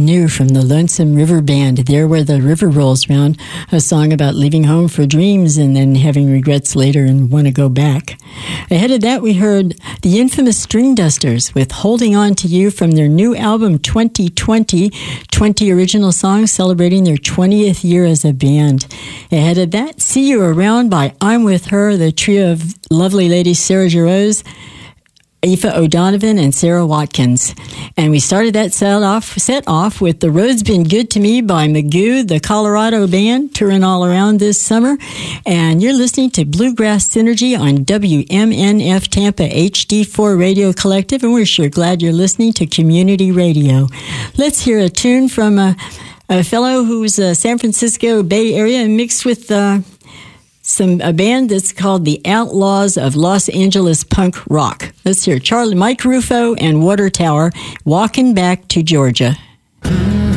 New from the Lonesome River Band, There Where the River Rolls Round, a song about leaving home for dreams and then having regrets later and want to go back. Ahead of that, we heard the infamous String Dusters with Holding On to You from their new album 2020, 20 original songs celebrating their 20th year as a band. Ahead of that, See You Around by I'm With Her, the trio of lovely ladies Sarah Jarosz, Aoife O'Donovan, and Sarah Watkins. And we started that set off with The Road's Been Good to Me by Magoo, the Colorado band, touring all around this summer. And you're listening to Bluegrass Synergy on WMNF Tampa HD4 Radio Collective, and we're sure glad you're listening to Community Radio. Let's hear a tune from a fellow who's San Francisco Bay Area mixed with a band that's called the Outlaws of Los Angeles Punk Rock. Let's hear Mike Rufo and Water Tower, Walking Back to Georgia.